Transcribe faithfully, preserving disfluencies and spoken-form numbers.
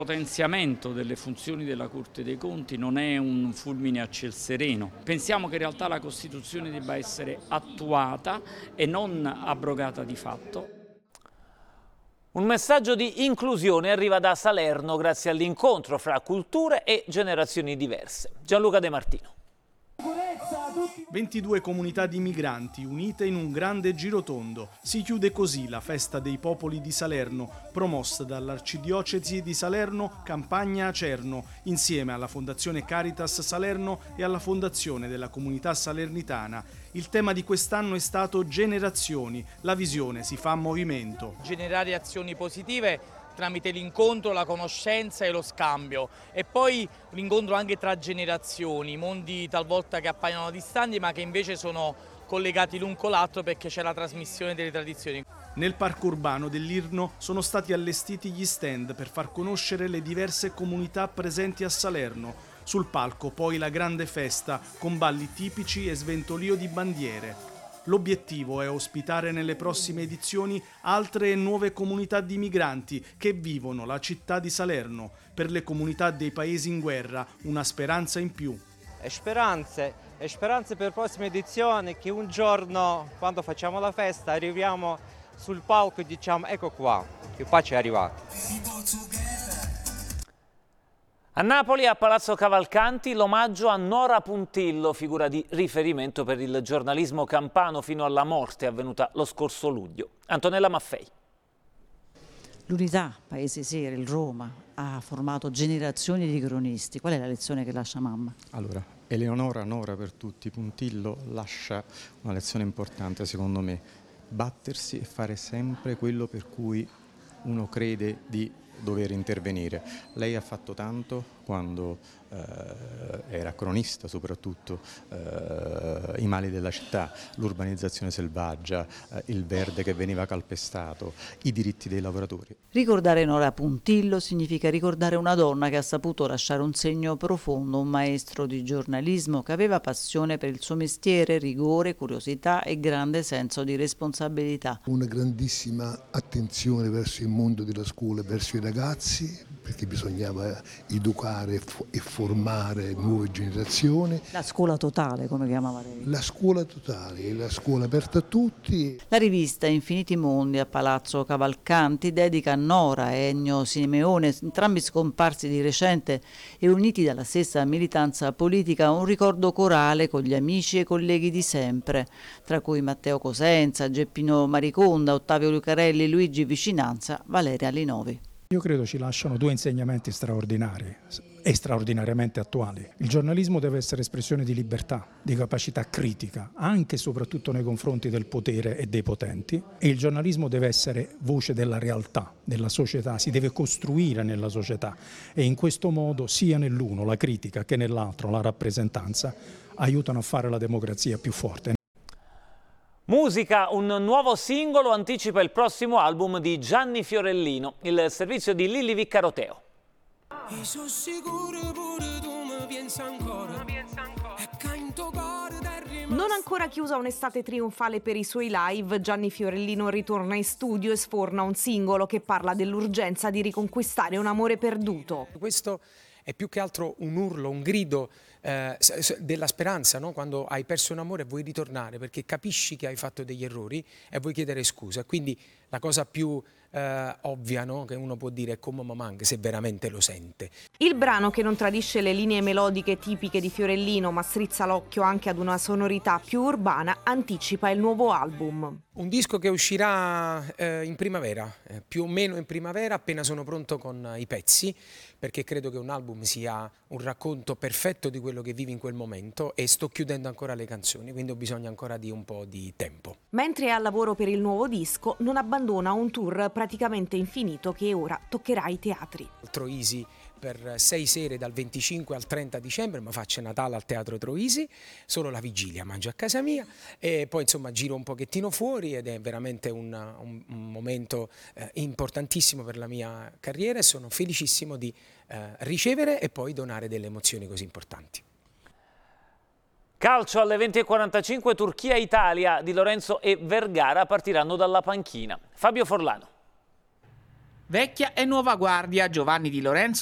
Il potenziamento delle funzioni della Corte dei Conti non è un fulmine a ciel sereno. Pensiamo che in realtà la Costituzione debba essere attuata e non abrogata di fatto. Un messaggio di inclusione arriva da Salerno grazie all'incontro fra culture e generazioni diverse. Gianluca De Martino. ventidue comunità di migranti unite in un grande girotondo. Si chiude così la Festa dei Popoli di Salerno, promossa dall'Arcidiocesi di Salerno Campagna Acerno, insieme alla Fondazione Caritas Salerno e alla Fondazione della Comunità Salernitana. Il tema di quest'anno è stato Generazioni, la visione si fa movimento. Generare azioni positive tramite l'incontro, la conoscenza e lo scambio, e poi l'incontro anche tra generazioni, mondi talvolta che appaiono distanti ma che invece sono collegati l'un con l'altro perché c'è la trasmissione delle tradizioni. Nel parco urbano dell'Irno sono stati allestiti gli stand per far conoscere le diverse comunità presenti a Salerno. Sul palco poi la grande festa con balli tipici e sventolio di bandiere. L'obiettivo è ospitare nelle prossime edizioni altre e nuove comunità di migranti che vivono la città di Salerno. Per le comunità dei paesi in guerra una speranza in più. E speranze, e speranze per prossime edizioni, che un giorno quando facciamo la festa arriviamo sul palco e diciamo ecco qua, che pace è arrivata. A Napoli, a Palazzo Cavalcanti, l'omaggio a Nora Puntillo, figura di riferimento per il giornalismo campano fino alla morte avvenuta lo scorso luglio. Antonella Maffei. L'Unità, Paese Sera, il Roma, ha formato generazioni di cronisti. Qual è la lezione che lascia mamma? Allora, Eleonora, Nora per tutti, Puntillo lascia una lezione importante secondo me. Battersi e fare sempre quello per cui uno crede di dover intervenire. Lei ha fatto tanto quando eh, era cronista, soprattutto eh, i mali della città, l'urbanizzazione selvaggia, eh, il verde che veniva calpestato, i diritti dei lavoratori. Ricordare Nora Puntillo significa ricordare una donna che ha saputo lasciare un segno profondo, un maestro di giornalismo che aveva passione per il suo mestiere, rigore, curiosità e grande senso di responsabilità. Una grandissima attenzione verso il mondo della scuola, verso i ragazzi, perché bisognava educare e formare nuove generazioni. La scuola totale, come chiamava lei? La scuola totale, la scuola aperta a tutti. La rivista Infiniti Mondi a Palazzo Cavalcanti dedica a Nora e Ennio Simeone, entrambi scomparsi di recente e uniti dalla stessa militanza politica, un ricordo corale con gli amici e colleghi di sempre, tra cui Matteo Cosenza, Geppino Mariconda, Ottavio Lucarelli, Luigi Vicinanza, Valeria Linovi. Io credo ci lasciano due insegnamenti straordinari e straordinariamente attuali. Il giornalismo deve essere espressione di libertà, di capacità critica, anche e soprattutto nei confronti del potere e dei potenti, e il giornalismo deve essere voce della realtà, della società, si deve costruire nella società, e in questo modo sia nell'uno la critica che nell'altro la rappresentanza aiutano a fare la democrazia più forte. Musica, un nuovo singolo anticipa il prossimo album di Gianni Fiorellino, il servizio di Lilli Viccaroteo. Non ancora chiusa un'estate trionfale per i suoi live, Gianni Fiorellino ritorna in studio e sforna un singolo che parla dell'urgenza di riconquistare un amore perduto. Questo è più che altro un urlo, un grido eh, della speranza, no? Quando hai perso un amore vuoi ritornare perché capisci che hai fatto degli errori e vuoi chiedere scusa. Quindi la cosa più eh, ovvia, no? Che uno può dire è come mamma, anche se veramente lo sente. Il brano, che non tradisce le linee melodiche tipiche di Fiorellino ma strizza l'occhio anche ad una sonorità più urbana, anticipa il nuovo album. Un disco che uscirà eh, in primavera, eh, più o meno in primavera, appena sono pronto con i pezzi, perché credo che un album sia un racconto perfetto di quello che vivi in quel momento e sto chiudendo ancora le canzoni, quindi ho bisogno ancora di un po' di tempo. Mentre è al lavoro per il nuovo disco, non abbandona un tour praticamente infinito che ora toccherà i teatri. Troisi per sei sere dal venticinque al trenta dicembre, ma faccio Natale al Teatro Troisi, solo la vigilia mangio a casa mia e poi insomma giro un pochettino fuori ed è veramente un, un, un momento eh, importantissimo per la mia carriera e sono felicissimo di eh, ricevere e poi donare delle emozioni così importanti. Calcio alle venti e quarantacinque, Turchia-Italia. Di Lorenzo e Vergara partiranno dalla panchina. Fabio Forlano. Vecchia e nuova guardia, Giovanni Di Lorenzo